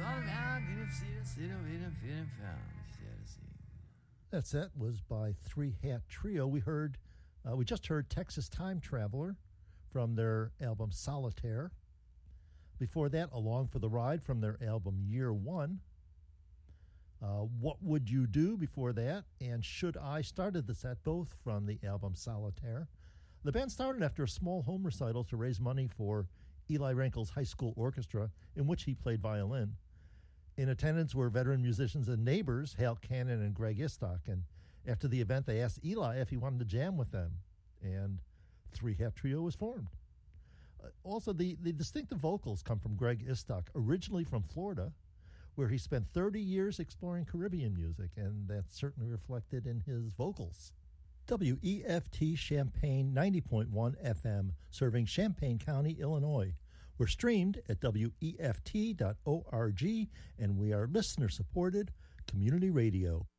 That set was by Three Hat Trio. We just heard Texas Time Traveler from their album Solitaire. Before that, Along for the Ride from their album Year One. What Would You Do before that, and Should I started the set, both from the album Solitaire. The band started after a small home recital to raise money for Eli Rankel's high school orchestra, in which he played violin. In attendance were veteran musicians and neighbors, Hal Cannon and Greg Istock, and after the event they asked Eli if he wanted to jam with them, and Three Hat Trio was formed. Also, the distinctive vocals come from Greg Istock, originally from Florida, where he spent 30 years exploring Caribbean music, and that's certainly reflected in his vocals. WEFT Champaign 90.1 FM, serving Champaign County, Illinois. We're streamed at WEFT.org, and we are listener-supported community radio.